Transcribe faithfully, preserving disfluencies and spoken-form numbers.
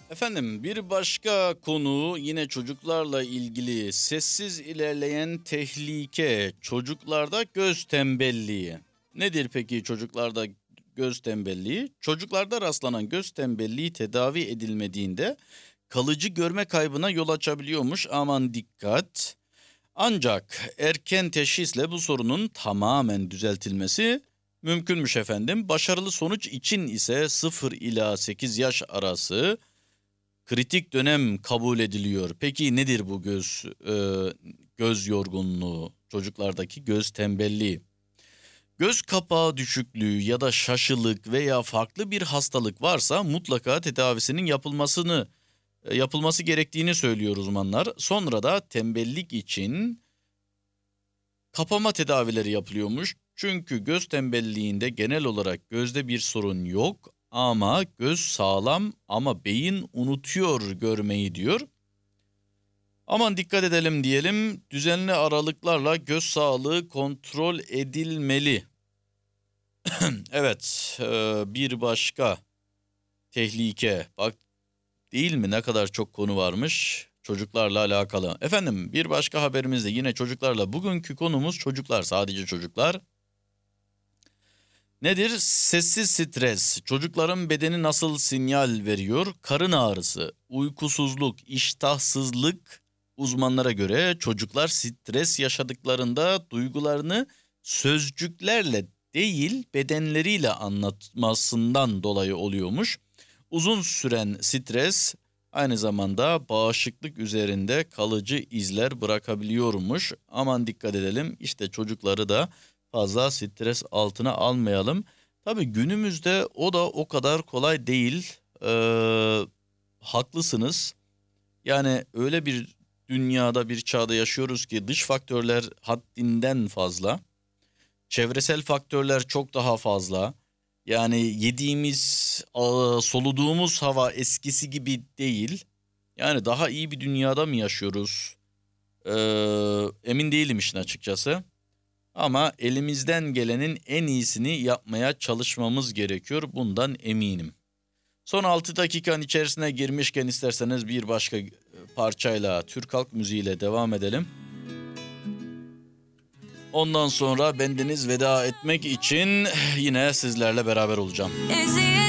Efendim bir başka konu yine çocuklarla ilgili sessiz ilerleyen tehlike çocuklarda göz tembelliği. Nedir peki çocuklarda göz tembelliği? Çocuklarda rastlanan göz tembelliği tedavi edilmediğinde kalıcı görme kaybına yol açabiliyormuş. Aman dikkat. Ancak erken teşhisle bu sorunun tamamen düzeltilmesi mümkünmüş efendim. Başarılı sonuç için ise sıfır ila sekiz yaş arası kritik dönem kabul ediliyor. Peki nedir bu göz e, göz yorgunluğu, çocuklardaki göz tembelliği? Göz kapağı düşüklüğü ya da şaşılık veya farklı bir hastalık varsa mutlaka tedavisinin yapılmasını e, yapılması gerektiğini söylüyor uzmanlar. Sonra da tembellik için kapama tedavileri yapılıyormuş. Çünkü göz tembelliğinde genel olarak gözde bir sorun yok ama göz sağlam ama beyin unutuyor görmeyi diyor. Aman dikkat edelim diyelim. Düzenli aralıklarla göz sağlığı kontrol edilmeli. Evet, e, bir başka tehlike. Bak değil mi ne kadar çok konu varmış çocuklarla alakalı. Efendim bir başka haberimiz de yine çocuklarla. Bugünkü konumuz çocuklar, sadece çocuklar. Nedir? Sessiz stres. Çocukların bedeni nasıl sinyal veriyor? Karın ağrısı, uykusuzluk, iştahsızlık. Uzmanlara göre çocuklar stres yaşadıklarında duygularını sözcüklerle değil bedenleriyle anlatmasından dolayı oluyormuş. Uzun süren stres aynı zamanda bağışıklık üzerinde kalıcı izler bırakabiliyormuş. Aman dikkat edelim. İşte çocukları da fazla stres altına almayalım. Tabii günümüzde o da o kadar kolay değil. Ee, haklısınız. Yani öyle bir dünyada, bir çağda yaşıyoruz ki dış faktörler haddinden fazla. Çevresel faktörler çok daha fazla. Yani yediğimiz, aa, soluduğumuz hava eskisi gibi değil. Yani daha iyi bir dünyada mı yaşıyoruz? Ee, emin değilim işin açıkçası. Ama elimizden gelenin en iyisini yapmaya çalışmamız gerekiyor. Bundan eminim. Son altı dakikanın içerisine girmişken isterseniz bir başka e, parçayla, Türk halk müziğiyle devam edelim. Ondan sonra bendeniz veda etmek için yine sizlerle beraber olacağım.